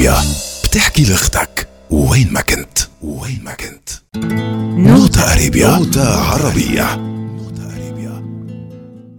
أرابيا بتحكي لأختك وين ما كنت. نوتا أرابيا، نوتا عربية.